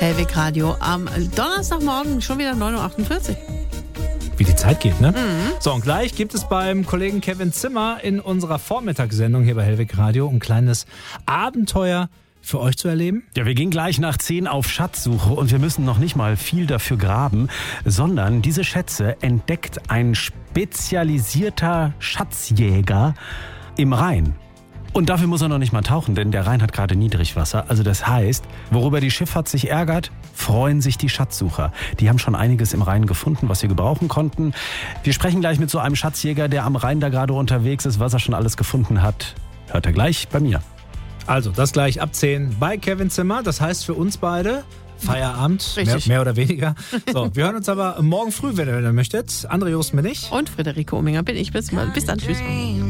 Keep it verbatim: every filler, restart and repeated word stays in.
Hellweg Radio am Donnerstagmorgen schon wieder neun Uhr achtundvierzig. Wie die Zeit geht, ne? Mhm. So, und gleich gibt es beim Kollegen Kevin Zimmer in unserer Vormittagssendung hier bei Hellweg Radio ein kleines Abenteuer für euch zu erleben. Ja, wir gehen gleich nach zehn auf Schatzsuche und wir müssen noch nicht mal viel dafür graben, sondern diese Schätze entdeckt ein spezialisierter Schatzjäger im Rhein. Und dafür muss er noch nicht mal tauchen, denn der Rhein hat gerade Niedrigwasser. Also das heißt, worüber die Schifffahrt sich ärgert, freuen sich die Schatzsucher. Die haben schon einiges im Rhein gefunden, was sie gebrauchen konnten. Wir sprechen gleich mit so einem Schatzjäger, der am Rhein da gerade unterwegs ist, was er schon alles gefunden hat. Hört er gleich bei mir. Also, das gleich ab zehn bei Kevin Zimmer. Das heißt für uns beide Feierabend, mehr, Richtig. mehr oder weniger. So, wir hören uns aber morgen früh, wenn ihr möchtet. André Jost bin ich. Und Friederike Ominger bin ich. Bis, bis dann. Tschüss.